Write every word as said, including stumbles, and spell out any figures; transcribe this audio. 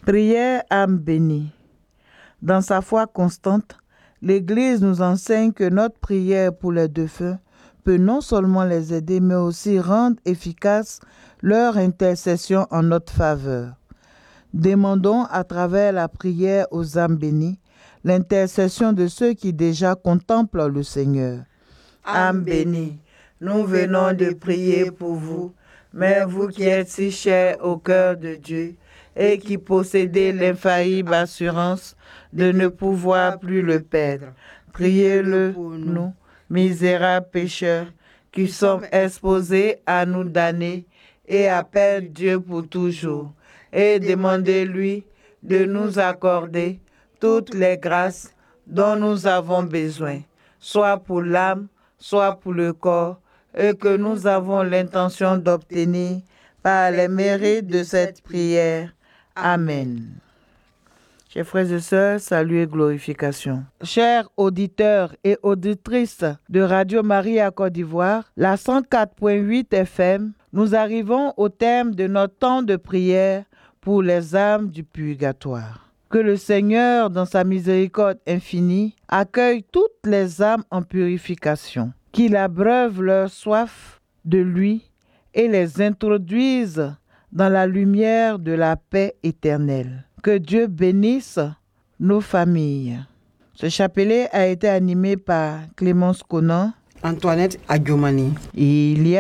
Prière âme bénie. Dans sa foi constante, l'Église nous enseigne que notre prière pour les défunts peut non seulement les aider, mais aussi rendre efficace leur intercession en notre faveur. Demandons à travers la prière aux âmes bénies l'intercession de ceux qui déjà contemplent le Seigneur. Âme bénie, nous venons de prier pour vous, mais vous qui êtes si chers au cœur de Dieu et qui possédez l'infaillible assurance de ne pouvoir plus le perdre, priez-le pour nous, misérables pécheurs, qui sommes exposés à nous damner et à perdre Dieu pour toujours, et demandez-lui de nous accorder toutes les grâces dont nous avons besoin, soit pour l'âme, soit pour le corps, et que nous avons l'intention d'obtenir par les mérites de cette prière. Amen. Chers frères et sœurs, salut et glorification. Chers auditeurs et auditrices de Radio Maria Côte d'Ivoire, la cent quatre virgule huit F M, nous arrivons au terme de notre temps de prière pour les âmes du purgatoire. Que le Seigneur, dans sa miséricorde infinie, accueille toutes les âmes en purification, qu'il abreuve leur soif de lui et les introduise dans la lumière de la paix éternelle. Que Dieu bénisse nos familles. Ce chapelet a été animé par Clémence Conan, Antoinette Agiomani. Il y a